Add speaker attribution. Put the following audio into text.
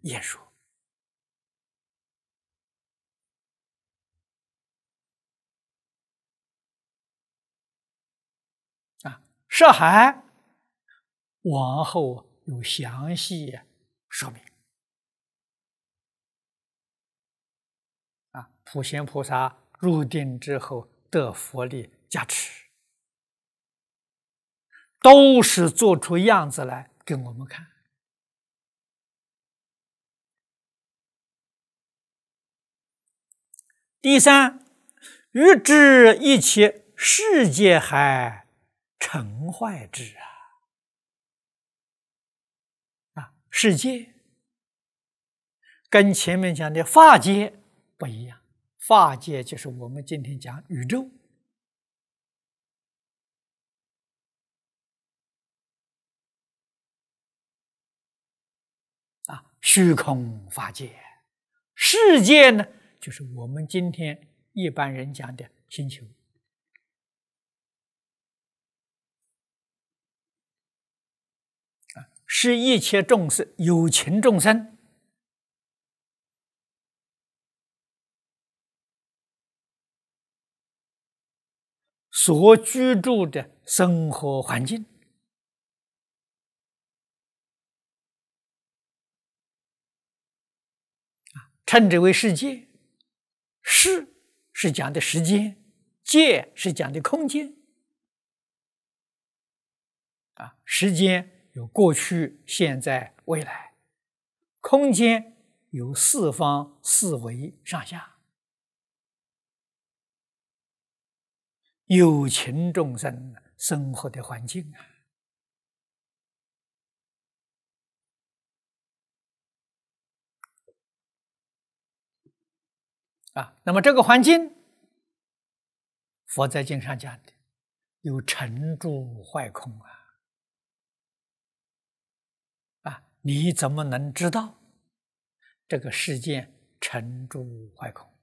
Speaker 1: 言说。涉海往后有详细说明。普贤菩萨入定之后得佛力加持，都是做出样子来给我们看。第三，欲知一切世界还成坏之世界跟前面讲的法界不一样，法界就是我们今天讲宇宙。虚空法界，世界呢，就是我们今天一般人讲的星球。是一切众生有情众生所居住的生活环境。称之为世界。世是讲的时间，界是讲的空间。时间有过去、现在、未来；空间有四方、四维、上下。有情众生生活的环境那么这个环境，佛在经上讲的有成住坏空你怎么能知道这个世界成住坏空？